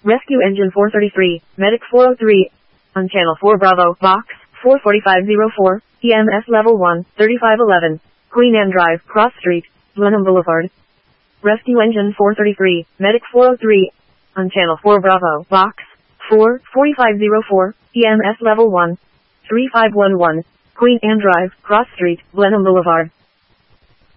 Rescue Engine 433, Medic 403, on Channel 4 Bravo, Box 44504, EMS Level 1, 3511, Queen Anne Drive, Cross Street, Blenheim Boulevard. Rescue Engine 433, Medic 403, on Channel 4 Bravo, Box 44504, EMS Level 1, 3511, Queen Anne Drive, Cross Street, Blenheim Boulevard.